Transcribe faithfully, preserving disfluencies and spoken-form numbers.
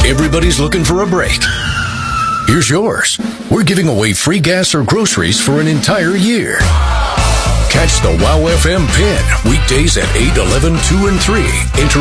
Everybody's looking for a break. Here's yours. We're giving away free gas or groceries for an entire year. Catch the Wow F M Pin weekdays at eight, eleven, two, and three. Enter